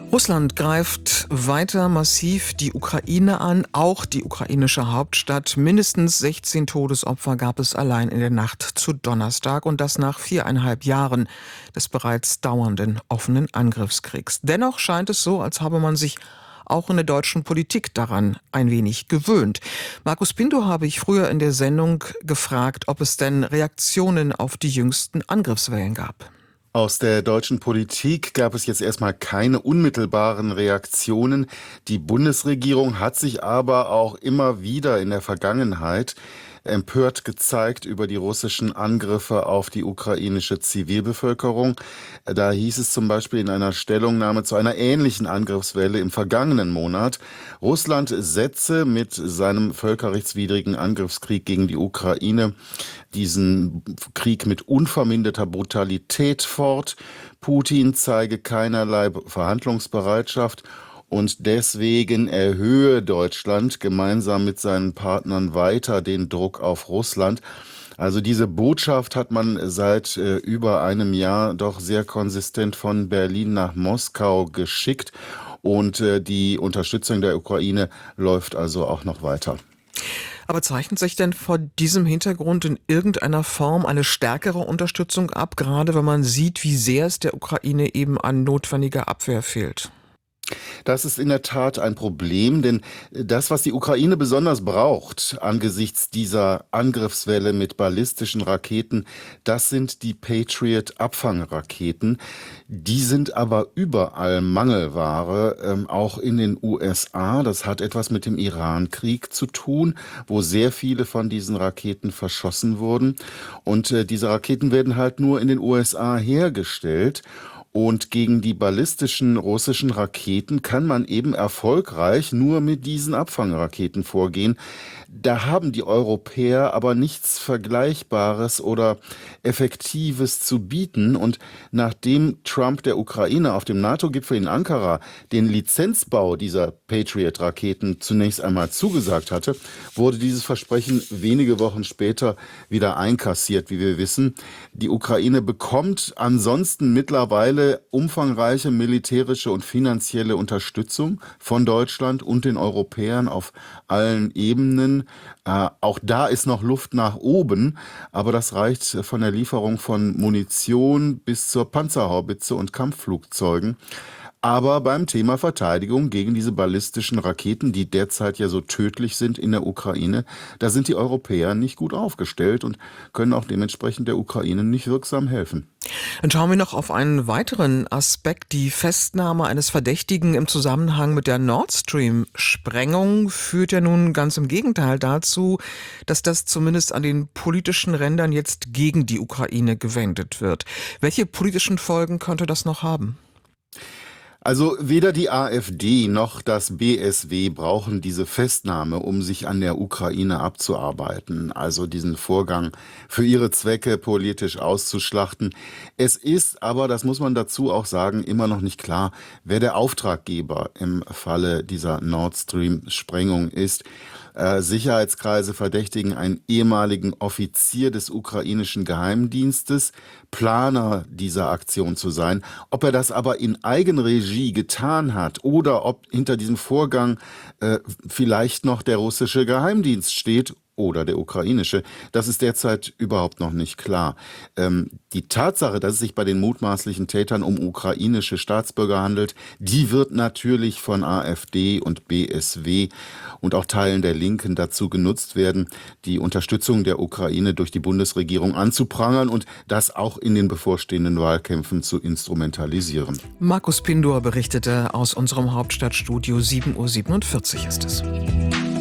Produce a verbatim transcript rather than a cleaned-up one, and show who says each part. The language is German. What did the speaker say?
Speaker 1: Russland greift weiter massiv die Ukraine an, auch die ukrainische Hauptstadt. Mindestens sechzehn Todesopfer gab es allein in der Nacht zu Donnerstag, und das nach viereinhalb Jahren des bereits dauernden offenen Angriffskriegs. Dennoch scheint es so, als habe man sich auch in der deutschen Politik daran ein wenig gewöhnt. Markus Pinto habe ich früher in der Sendung gefragt, ob es denn Reaktionen auf die jüngsten Angriffswellen gab.
Speaker 2: Aus der deutschen Politik gab es jetzt erstmal keine unmittelbaren Reaktionen. Die Bundesregierung hat sich aber auch immer wieder in der Vergangenheit empört gezeigt über die russischen Angriffe auf die ukrainische Zivilbevölkerung. Da hieß es zum Beispiel in einer Stellungnahme zu einer ähnlichen Angriffswelle im vergangenen Monat: Russland setze mit seinem völkerrechtswidrigen Angriffskrieg gegen die Ukraine diesen Krieg mit unverminderter Brutalität fort. Putin zeige keinerlei Verhandlungsbereitschaft. Und deswegen erhöhe Deutschland gemeinsam mit seinen Partnern weiter den Druck auf Russland. Also diese Botschaft hat man seit äh, über einem Jahr doch sehr konsistent von Berlin nach Moskau geschickt. Und äh, die Unterstützung der Ukraine läuft also auch noch weiter.
Speaker 1: Aber zeichnet sich denn vor diesem Hintergrund in irgendeiner Form eine stärkere Unterstützung ab, gerade wenn man sieht, wie sehr es der Ukraine eben an notwendiger Abwehr fehlt?
Speaker 2: Das ist in der Tat ein Problem, denn das, was die Ukraine besonders braucht angesichts dieser Angriffswelle mit ballistischen Raketen, das sind die Patriot-Abfangraketen. Die sind aber überall Mangelware, ähm, auch in den U S A. Das hat etwas mit dem Iran-Krieg zu tun, wo sehr viele von diesen Raketen verschossen wurden. Und äh, diese Raketen werden halt nur in den U S A hergestellt. Und gegen die ballistischen russischen Raketen kann man eben erfolgreich nur mit diesen Abfangraketen vorgehen. Da haben die Europäer aber nichts Vergleichbares oder Effektives zu bieten. Und nachdem Trump der Ukraine auf dem NATO-Gipfel in Ankara den Lizenzbau dieser Patriot-Raketen zunächst einmal zugesagt hatte, wurde dieses Versprechen wenige Wochen später wieder einkassiert, wie wir wissen. Die Ukraine bekommt ansonsten mittlerweile umfangreiche militärische und finanzielle Unterstützung von Deutschland und den Europäern auf allen Ebenen. Äh, auch da ist noch Luft nach oben, aber das reicht von der Lieferung von Munition bis zur Panzerhaubitze und Kampfflugzeugen. Aber beim Thema Verteidigung gegen diese ballistischen Raketen, die derzeit ja so tödlich sind in der Ukraine, da sind die Europäer nicht gut aufgestellt und können auch dementsprechend der Ukraine nicht wirksam helfen.
Speaker 1: Dann schauen wir noch auf einen weiteren Aspekt. Die Festnahme eines Verdächtigen im Zusammenhang mit der Nord Stream-Sprengung führt ja nun ganz im Gegenteil dazu, dass das zumindest an den politischen Rändern jetzt gegen die Ukraine gewendet wird. Welche politischen Folgen könnte das noch haben?
Speaker 2: Also weder die AfD noch das B S W brauchen diese Festnahme, um sich an der Ukraine abzuarbeiten, also diesen Vorgang für ihre Zwecke politisch auszuschlachten. Es ist aber, das muss man dazu auch sagen, immer noch nicht klar, wer der Auftraggeber im Falle dieser Nord Stream-Sprengung ist. Äh, Sicherheitskreise verdächtigen einen ehemaligen Offizier des ukrainischen Geheimdienstes, Planer dieser Aktion zu sein. Ob er das aber in Eigenregie getan hat oder ob hinter diesem Vorgang äh, vielleicht noch der russische Geheimdienst steht oder der ukrainische, das ist derzeit überhaupt noch nicht klar. Ähm, die Tatsache, dass es sich bei den mutmaßlichen Tätern um ukrainische Staatsbürger handelt, die wird natürlich von AfD und B S W und auch Teilen der Linken dazu genutzt werden, die Unterstützung der Ukraine durch die Bundesregierung anzuprangern und das auch in den bevorstehenden Wahlkämpfen zu instrumentalisieren.
Speaker 1: Markus Pindor berichtete aus unserem Hauptstadtstudio. sieben Uhr siebenundvierzig ist es.